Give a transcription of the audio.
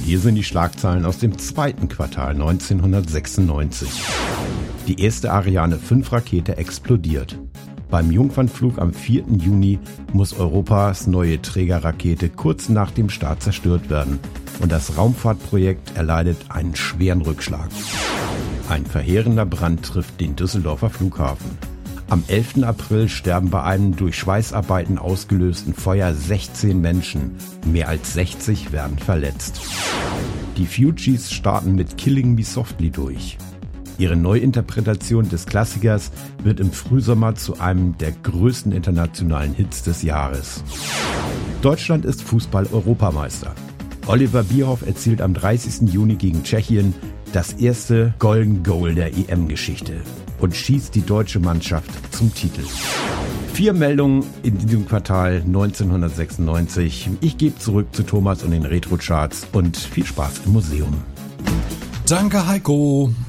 hier sind die Schlagzeilen aus dem zweiten Quartal 1996. Die erste Ariane 5 Rakete explodiert. Beim Jungfernflug am 4. Juni muss Europas neue Trägerrakete kurz nach dem Start zerstört werden und das Raumfahrtprojekt erleidet einen schweren Rückschlag. Ein verheerender Brand trifft den Düsseldorfer Flughafen. Am 11. April sterben bei einem durch Schweißarbeiten ausgelösten Feuer 16 Menschen. Mehr als 60 werden verletzt. Die Fugees starten mit Killing Me Softly durch. Ihre Neuinterpretation des Klassikers wird im Frühsommer zu einem der größten internationalen Hits des Jahres. Deutschland ist Fußball-Europameister. Oliver Bierhoff erzielt am 30. Juni gegen Tschechien das erste Golden Goal der EM-Geschichte und schießt die deutsche Mannschaft zum Titel. 4 Meldungen in diesem Quartal 1996. Ich gebe zurück zu Thomas und den Retro-Charts und viel Spaß im Museum. Danke, Heiko.